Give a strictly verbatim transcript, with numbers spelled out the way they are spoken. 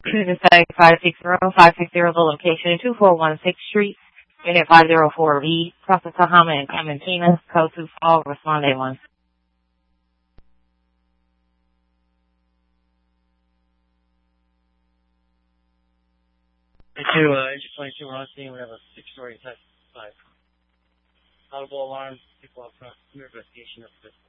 Unit five six zero, five six zero, the location, two four one sixth Street, Unit five zero four B, Crossing Tahama and Clementina, code two four, respond A one. Two, uh, engine twenty-two, we're on scene. We have a six-story type five. Audible alarm, people out front, investigation of this.